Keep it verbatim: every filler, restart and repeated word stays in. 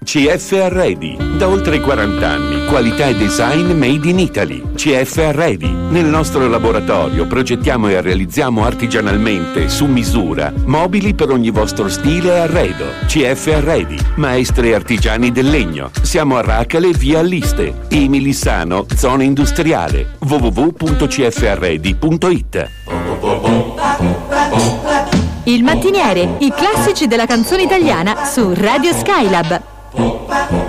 C F Arredi. Da oltre quaranta anni, qualità e design made in Italy. C F Arredi. Nel nostro laboratorio progettiamo e realizziamo artigianalmente, su misura, mobili per ogni vostro stile e arredo. C F Arredi. Maestri artigiani del legno. Siamo a Raccale, via Alliste. E Milissano, zona industriale. w w w punto c f arredi punto i t. Il Mattiniere, i classici della canzone italiana su Radio Skylab.